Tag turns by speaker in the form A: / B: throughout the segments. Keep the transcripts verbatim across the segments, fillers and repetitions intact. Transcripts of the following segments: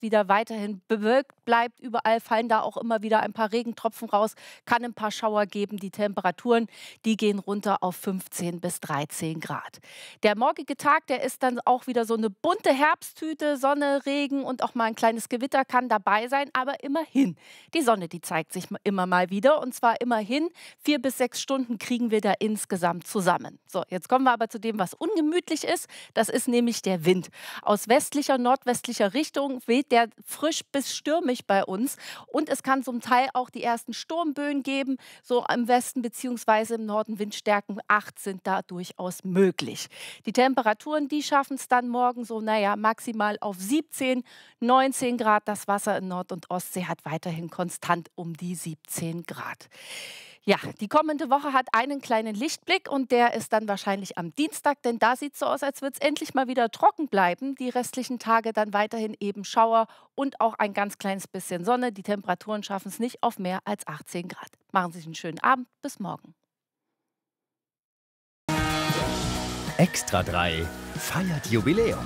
A: wieder weiterhin bewölkt bleibt. Überall fallen da auch immer wieder ein paar Regentropfen raus, kann ein paar Schauer geben. Die Temperaturen, die gehen runter auf fünfzehn bis dreizehn Grad. Der morgige Tag, der ist dann auch wieder so eine bunte Herbsttüte. Sonne, Regen und auch mal ein kleines Gewitter kann dabei sein. Aber immerhin, die Sonne, die zeigt sich immer mal wieder. Und zwar immerhin vier bis sechs Stunden kriegen wir da insgesamt zusammen. So, jetzt kommen wir aber zu dem, was ungemütlich ist. Das ist nämlich der Wind. Aus westlicher, nordwestlicher Richtung weht der frisch bis stürmisch bei uns. Und es kann zum Teil auch die ersten Sturmböen geben. So im Westen bzw. im Norden Windstärken acht sind da durchaus möglich. Die Temperaturen, die schaffen es dann morgen so, naja, maximal auf siebzehn, neunzehn Grad. Das Wasser in Nord- und Ostsee hat weiterhin konstant um die siebzehn Grad. Ja, die kommende Woche hat einen kleinen Lichtblick und der ist dann wahrscheinlich am Dienstag, denn da sieht es so aus, als würde es endlich mal wieder trocken bleiben. Die restlichen Tage dann weiterhin eben Schauer und auch ein ganz kleines bisschen Sonne. Die Temperaturen schaffen es nicht auf mehr als achtzehn Grad. Machen Sie sich einen schönen Abend. Bis morgen.
B: Extra drei feiert Jubiläum.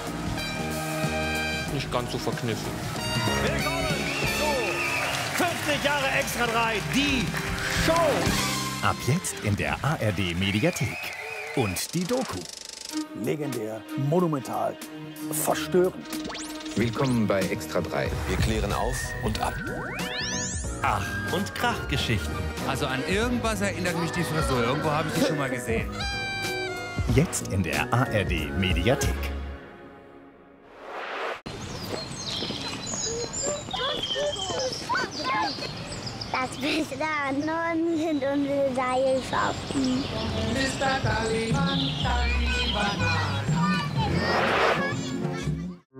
C: Nicht ganz so verkniffen.
D: Willkommen zu fünfzig Jahre Extra drei, die Show.
B: Ab jetzt in der A R D Mediathek. Und die Doku.
E: Legendär, monumental, verstörend.
F: Willkommen bei Extra drei.
G: Wir klären auf und ab.
H: Ach, und Krachgeschichten.
I: Also an irgendwas erinnert mich die Frisur. Irgendwo habe ich die schon mal gesehen.
B: Jetzt in der A R D Mediathek.
J: Das Beste daran sind unsere Seilschaften.
K: Mister Kalimann, Kalimann.